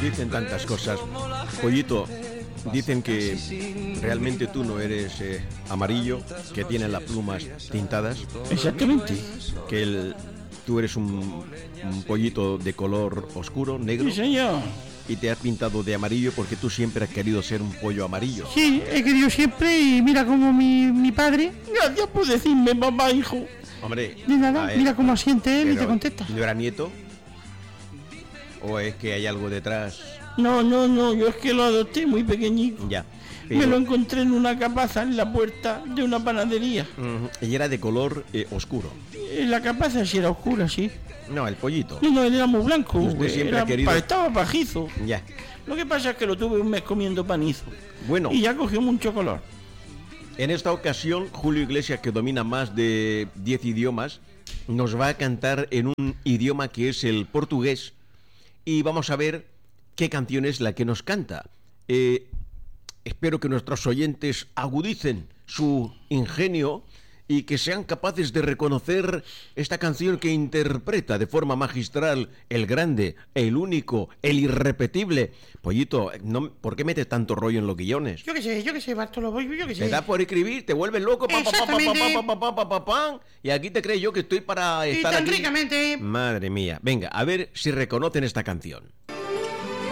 Dicen tantas cosas. Pollito, dicen que realmente tú no eres amarillo, que tienes las plumas tintadas. Exactamente. Que tú eres un pollito de color oscuro, negro. Sí, señor. Y te has pintado de amarillo porque tú siempre has querido ser un pollo amarillo. Sí, he querido siempre y mira como mi padre. Gracias por decirme, papá, hijo. Hombre, De nada, mira cómo asiente él y te contesta. ¿No era nieto? ¿O es que hay algo detrás? No, yo es que lo adopté muy pequeñito. Ya. Me lo encontré en una capaza en la puerta de una panadería. Y era de color oscuro. La capaza sí era oscura, sí. No, el pollito. No, él era muy blanco. Usted siempre ha querido... Estaba pajizo. Ya. Lo que pasa es que lo tuve un mes comiendo panizo. Bueno. Y ya cogió mucho color. En esta ocasión, Julio Iglesias, que domina más de 10 idiomas, nos va a cantar en un idioma que es el portugués. Y vamos a ver qué canción es la que nos canta. Espero que nuestros oyentes agudicen su ingenio y que sean capaces de reconocer esta canción que interpreta de forma magistral el grande, el único, el irrepetible. Pollito, ¿por qué metes tanto rollo en los guiones? Yo qué sé, Bartolo, yo qué sé. Te da por escribir, te vuelves loco, y aquí te crees yo que estoy para estar y tan aquí. ricamente. Madre mía, venga, a ver si reconocen esta canción.